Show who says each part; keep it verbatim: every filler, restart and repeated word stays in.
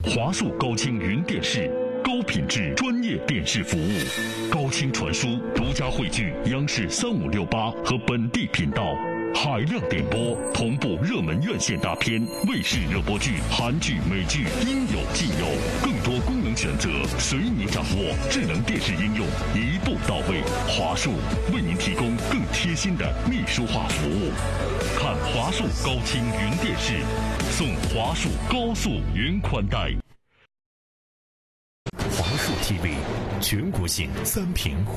Speaker 1: 华数高清云电视，高品质专业电视服务。高清传输独家汇聚央视三五六八和本地频道，海量点播同步热门院线大片、卫视热播剧、韩剧、美剧，应有尽有。更多功能选择随你掌握，智能电视应用一步到位。华数为您提供更贴心的秘书化服务。看华数高清云电视，送华数高速云宽带。
Speaker 2: 华数 T V 全国性三屏互